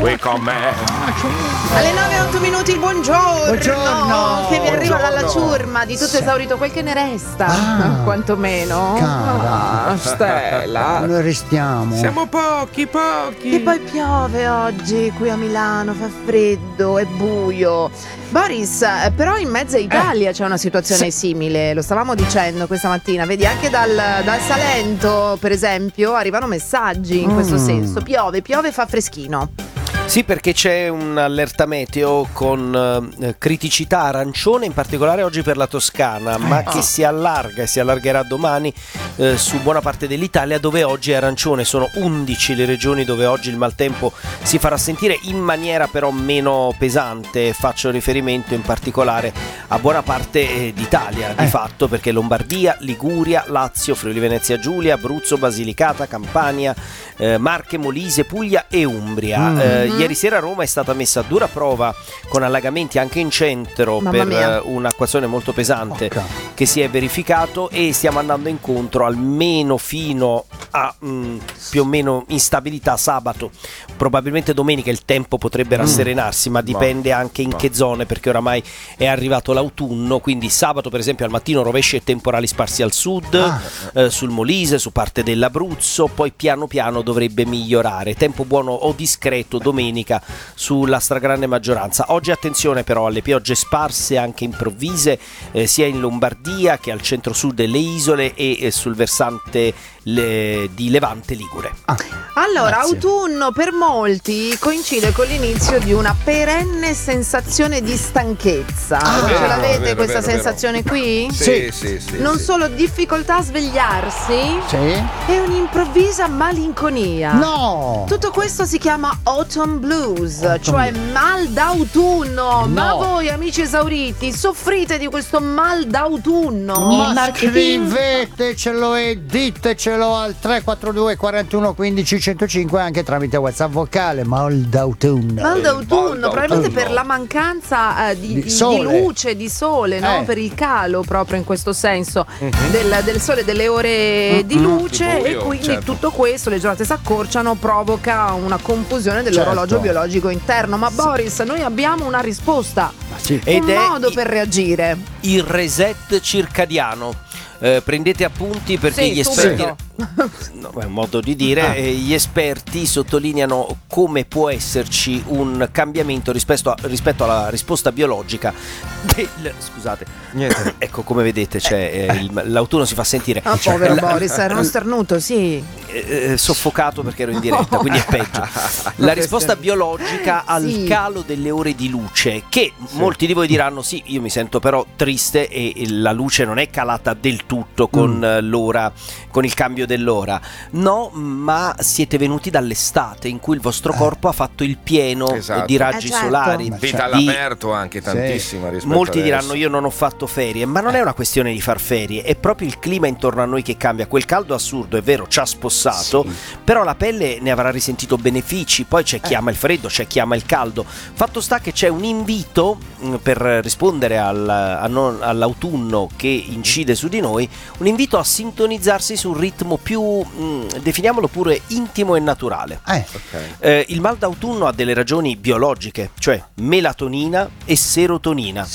qui con me. Alle 9:08 il buongiorno. Che vi arriva dalla ciurma di tutto esaurito quel che ne resta, quantomeno. Cara. Stella. Noi restiamo. Siamo pochi. E poi piove oggi qui a Milano, fa freddo, è buio. Boris, però in mezza Italia c'è una situazione simile, lo stavamo dicendo questa mattina, vedi anche dal Salento per esempio arrivano messaggi in questo senso, piove, fa freschino. Sì, perché c'è un'allerta meteo con criticità arancione, in particolare oggi per la Toscana, ma che si allarga e si allargherà domani su buona parte dell'Italia, dove oggi è arancione. Sono 11 le regioni dove oggi il maltempo si farà sentire in maniera però meno pesante. Faccio riferimento in particolare a buona parte d'Italia, di fatto, perché Lombardia, Liguria, Lazio, Friuli Venezia Giulia, Abruzzo, Basilicata, Campania, Marche, Molise, Puglia e Umbria. Ieri sera Roma è stata messa a dura prova con allagamenti anche in centro. Mamma per mia. un'acquazione molto pesante che si è verificato, e stiamo andando incontro almeno fino a più o meno instabilità sabato. Probabilmente domenica il tempo potrebbe rasserenarsi, ma dipende anche in che zone, perché oramai è arrivato l'autunno. Quindi sabato per esempio al mattino rovesci e temporali sparsi al sud, sul Molise, su parte dell'Abruzzo, poi piano piano dovrebbe migliorare. Tempo buono o discreto domenica sulla stragrande maggioranza. Oggi attenzione però alle piogge sparse anche improvvise, sia in Lombardia che al centro-sud delle isole e sul versante di Levante Ligure. Allora, autunno per molti coincide con l'inizio di una perenne sensazione di stanchezza. Ce l'avete vero, questa vero, sensazione qui? Sì. Non solo difficoltà a svegliarsi, e un'improvvisa malinconia. No! Tutto questo si chiama autumn blues, cioè mal d'autunno. Ma voi amici esauriti soffrite di questo mal d'autunno? Ma scrivetecelo e ditecelo al 342 41 15 105 anche tramite WhatsApp vocale. Mal d'autunno. Mal d'autunno, probabilmente per la mancanza di luce, di sole, no? Per il calo proprio in questo senso del sole, delle ore di luce, buio, e quindi tutto questo, le giornate si accorciano, provoca una confusione dell'orologio biologico interno. Ma Boris, noi abbiamo una risposta, Ed un modo per reagire. il reset circadiano. Prendete appunti perché gli esperti, è un modo di dire, gli esperti sottolineano come può esserci un cambiamento rispetto alla risposta biologica scusate, niente. Ecco, come vedete l'autunno si fa sentire. Povero Boris, era uno starnuto, soffocato perché ero in diretta, quindi è peggio. La risposta biologica al calo delle ore di luce, che molti di voi diranno io mi sento però triste e la luce non è calata del tutto con l'ora, con il cambio dell'ora. No, ma siete venuti dall'estate in cui il vostro corpo ha fatto il pieno di raggi solari. Vita all'aperto anche tantissima rispetto Molti adesso. diranno io non ho fatto ferie, ma non è una questione di far ferie, è proprio il clima intorno a noi che cambia. Quel caldo assurdo, è vero, ci ha spossato, però la pelle ne avrà risentito benefici. Poi c'è chi ama il freddo, c'è chi ama il caldo. Fatto sta che c'è un invito per rispondere all'autunno che incide su di noi, un invito a sintonizzarsi su un ritmo più, definiamolo pure, intimo e naturale. Il mal d'autunno ha delle ragioni biologiche, cioè melatonina e serotonina.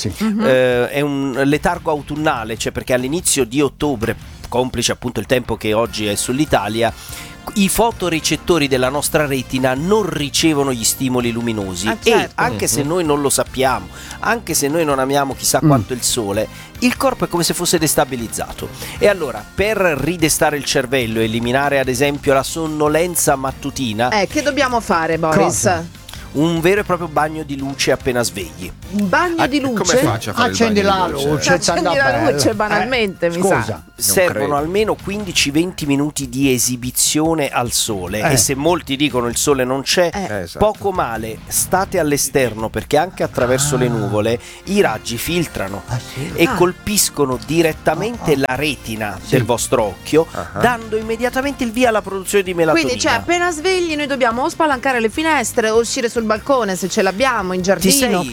È un letargo autunnale, cioè perché all'inizio di ottobre, complice appunto il tempo che oggi è sull'Italia, i fotorecettori della nostra retina non ricevono gli stimoli luminosi, e anche se noi non lo sappiamo, anche se noi non amiamo chissà quanto il sole, il corpo è come se fosse destabilizzato. E allora, per ridestare il cervello e eliminare ad esempio la sonnolenza mattutina, che dobbiamo fare, Boris? un vero e proprio bagno di luce appena svegli. Un bagno di luce? Come faccio a fare Accendi il la bagno di luce? luce, Accendi la luce, banalmente, mi sa. Servono almeno 15-20 minuti di esibizione al sole, e se molti dicono il sole non c'è, poco male, state all'esterno, perché anche attraverso le nuvole i raggi filtrano e colpiscono direttamente la retina del vostro occhio, dando immediatamente il via alla produzione di melatonina. Quindi appena svegli noi dobbiamo o spalancare le finestre o uscire sul balcone se ce l'abbiamo, in giardino.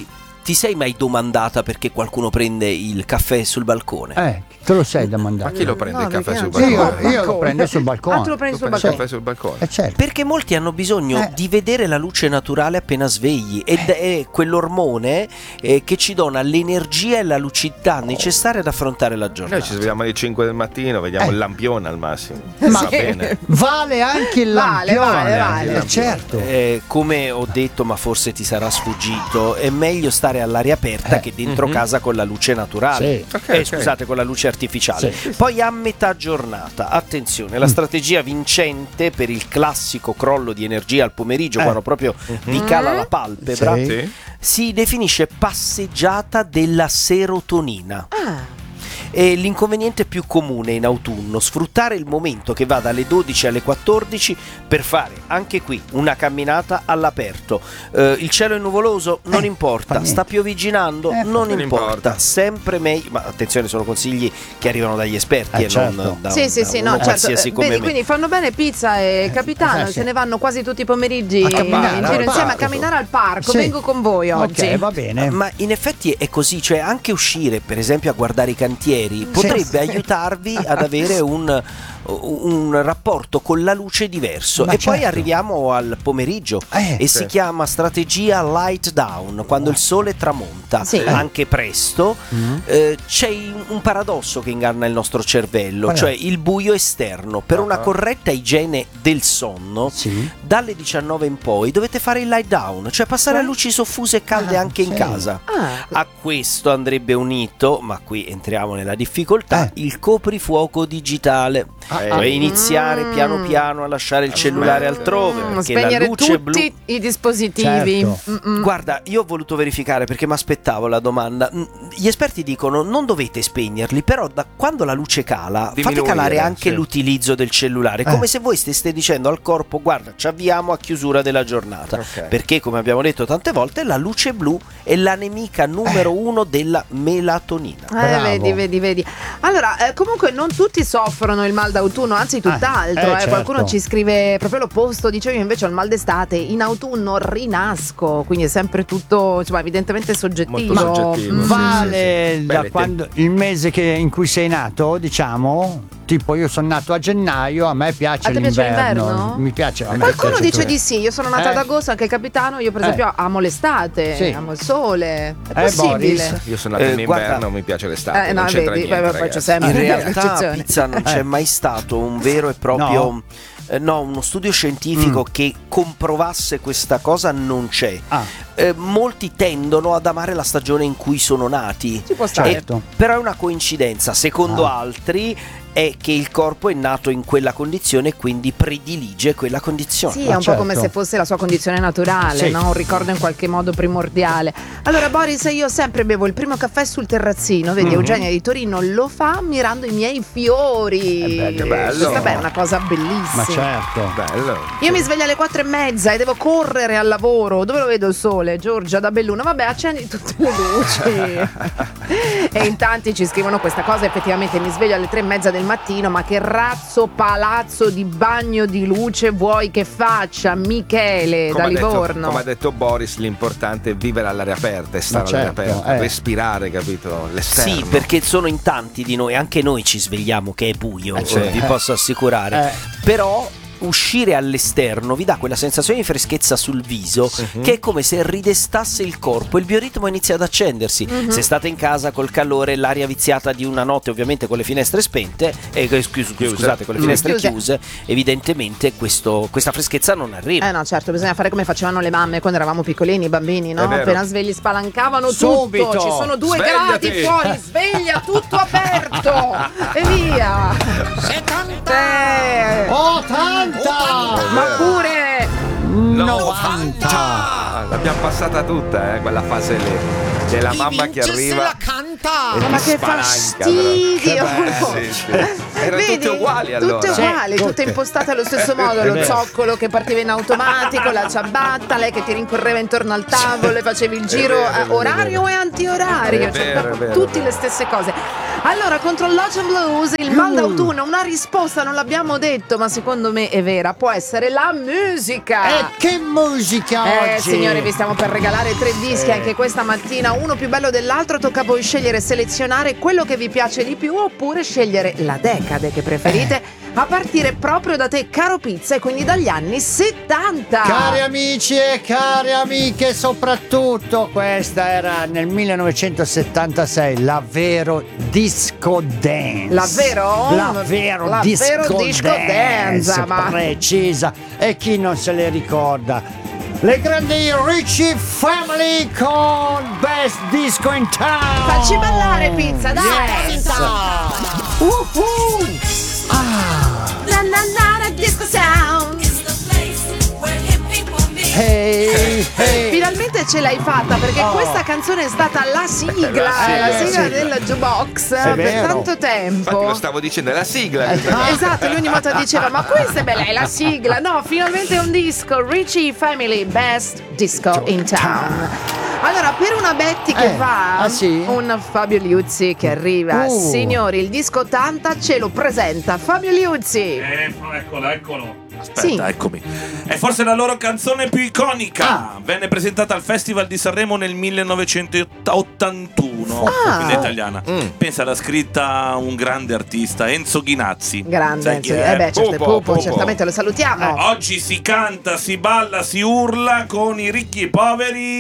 ti sei mai domandata perché qualcuno prende il caffè sul balcone? Te lo sei domandato. Ma chi lo prende il caffè sul perché balcone? Io lo prendo sul balcone. Tu lo prendi sul Il balcone? caffè sul balcone. Certo. Perché molti hanno bisogno di vedere la luce naturale appena svegli ed è quell'ormone che ci dona l'energia e la lucidità necessarie ad affrontare la giornata. Noi ci svegliamo alle 5 del mattino, vediamo il lampione al massimo. Ma Va bene. vale anche il Vale, lampione. vale. Certo. Come ho detto, ma forse ti sarà sfuggito, è meglio stare all'aria aperta che dentro casa con la luce naturale. Sì. Ok. Scusate, con la luce artificiale. Sì. Poi a metà giornata, attenzione, la strategia vincente per il classico crollo di energia al pomeriggio, quando proprio vi cala la palpebra, Sì. Sì. si definisce passeggiata della serotonina. E l'inconveniente più comune in autunno, sfruttare il momento che va dalle 12 alle 14 per fare anche qui una camminata all'aperto. Il cielo è nuvoloso? Non fa importa. niente. Sta piovigginando? Non non importa. importa. Sempre meglio. Ma attenzione, sono consigli che arrivano dagli esperti e certo. non da, Sì, da uno no, certo. qualsiasi come Vedi, me. quindi fanno bene Pizza e Capitano, sì. se ne vanno quasi tutti i pomeriggi A in camminare giro al insieme a parco. camminare al parco. Sì. Vengo con voi oggi. Ok, va bene. Ma in effetti è così, cioè anche uscire per esempio a guardare i cantieri potrebbe aiutarvi ad avere un rapporto con la luce diverso. Ma e poi certo. arriviamo al pomeriggio e sì. si chiama strategia light down, quando il sole tramonta Sì. anche presto. C'è un paradosso che inganna il nostro cervello, Qual è? cioè il buio esterno. Per una corretta igiene del sonno, Sì. dalle 19 in poi dovete fare il light down, cioè passare a luci soffuse e calde anche in sì. casa. Ah, A questo andrebbe unito, ma qui entriamo nella difficoltà, il coprifuoco digitale. Cioè iniziare piano piano a lasciare il cellulare altrove, perché la spegnere luce tutti blu. i dispositivi. Certo. Guarda, io ho voluto verificare perché mi aspettavo la domanda. Gli esperti dicono non dovete spegnerli, però da quando la luce cala fate Diminuire, calare anche sì. l'utilizzo del cellulare, come se voi steste dicendo al corpo guarda, ci avviamo a chiusura della giornata, Ok. perché come abbiamo detto tante volte la luce blu è la nemica numero uno della melatonina. Bravo. Vedi. Allora, comunque non tutti soffrono il mal d'autunno, anzi tutt'altro. certo. Qualcuno ci scrive proprio l'opposto, dice io invece ho il mal d'estate, in autunno rinasco, quindi è sempre tutto, insomma, evidentemente soggettivo. Molto soggettivo. Sì, Vale sì, sì. da Beh, quando il mese in cui sei nato, diciamo, tipo io sono nato a gennaio, a me piace A te piace l'inverno. l'inverno? Mi piace. a me Qualcuno piace dice tutto. di sì, io sono nata ad Eh. agosto, anche il Capitano, io per esempio amo l'estate, Sì. amo il sole, è possibile. Boris? Io sono nato in inverno, guarda- mi piace l'estate. No, non c'entra vedi, niente, poi c'è ragazzi. sempre In una realtà eccezione. Pizza non c'è mai stato un vero e proprio uno studio scientifico che comprovasse questa cosa, non c'è. Molti tendono ad amare la stagione in cui sono nati. Ci può stare. Certo. Però è una coincidenza, secondo altri è che il corpo è nato in quella condizione e quindi predilige quella condizione. Sì, Ma è un certo. po' come se fosse la sua condizione naturale, Sì. no? Un ricordo in qualche modo primordiale. Allora, Boris, io sempre bevo il primo caffè sul terrazzino, vedi, Eugenia di Torino lo fa mirando i miei fiori. Che bello. Questa è una cosa bellissima. Ma certo. Bello. Io mi sveglio alle 4:30 e devo correre al lavoro. Dove lo vedo il sole? Giorgia da Belluno. Vabbè, accendi tutte le luci. E in tanti ci scrivono questa cosa. Effettivamente mi sveglio alle 3:30 del mattino. Ma che razzo palazzo di bagno di luce vuoi che faccia? Michele da Livorno. Come ha detto Boris, l'importante è vivere all'aria aperta e stare Ma certo, all'aria aperta, eh. respirare, capito? L'esterno. Sì, perché sono in tanti di noi, anche noi ci svegliamo che è buio, sì. vi posso assicurare. Però uscire all'esterno vi dà quella sensazione di freschezza sul viso che è come se ridestasse il corpo, il bioritmo inizia ad accendersi. Se state in casa col calore, l'aria viziata di una notte, ovviamente con le finestre spente scusate, con le finestre chiuse, evidentemente questa freschezza non arriva. No, certo, bisogna fare come facevano le mamme quando eravamo piccolini, i bambini, no? È vero. Appena svegli spalancavano Subito. tutto. Ci sono 2 Svegliati. gradi fuori, sveglia, tutto aperto. E via. 80! Ma pure 90! L'abbiamo passata tutta, quella fase lì. C'è la mamma che arriva e ma ti che spalanca, fastidio! però. Sì, sì. Erano Vedi? tutte uguali allora. Tutte uguali, Sì, tutte tutte. impostate allo stesso modo. Lo zoccolo che partiva in automatico, la ciabatta, lei che ti rincorreva intorno al tavolo e facevi il giro vero, è orario e antiorario. È Cioè, vero, proprio è vero, tutte è le stesse cose. Allora, contro l'Ocean Blues, il mal d'autunno, una risposta non l'abbiamo detto, ma secondo me è vera, può essere la musica. E che musica oggi? Signori, vi stiamo per regalare 3 dischi anche questa mattina, uno più bello dell'altro. Tocca a voi scegliere e selezionare quello che vi piace di più, oppure scegliere la decade che preferite, a partire proprio da te, caro Pizza, e quindi dagli anni 70. Cari amici e cari amiche, soprattutto questa era nel 1976, la vero disco dance. La vero disco dance, ma precisa. E chi non se le ricorda? Le grandi Ricci Family con Best Disco in Town. Facci ballare, Pizza, dai. Yes. Na na na na disco sound. Hey, hey. Finalmente ce l'hai fatta, perché questa canzone è stata la sigla del jukebox per vero. tanto tempo. Infatti lo stavo dicendo, è la sigla. Esatto, lui ogni volta diceva ma questa è bella, è la sigla. No, finalmente è un disco, Ricci Family Best Disco in Town. Allora, per una Betty che va, sì? un Fabio Liuzzi che arriva. Signori, il disco 80 ce lo presenta Fabio Liuzzi. Eccolo. Aspetta, Sì. eccomi. È forse la loro canzone più iconica. Venne presentata al Festival di Sanremo nel 1981. Quindi è italiana. Pensa, l'ha scritta un grande artista, Enzo Ghinazzi. Grande, Sai chi è? certo, è Pupo. Pupo, certamente lo salutiamo. Oggi si canta, si balla, si urla con i ricchi e i poveri.